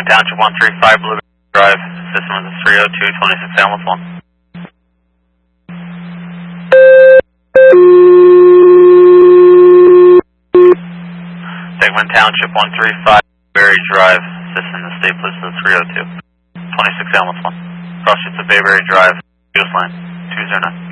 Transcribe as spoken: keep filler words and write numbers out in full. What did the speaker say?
Segment Township one three five Blueberry Drive, system is three oh two, twenty-six Hamlet one. Segment Township one three five Blueberry Drive, system is state police is three oh two, twenty-six Hamlet one. Cross streets of Bayberry Drive, U S line, two zero nine.